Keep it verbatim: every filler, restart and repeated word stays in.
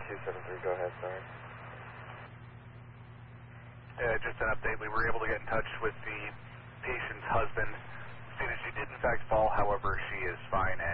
two seven three, go ahead, sorry. Uh, just an update, we were able to get in touch with the patient's husband. Stated she did in fact fall, however, she is fine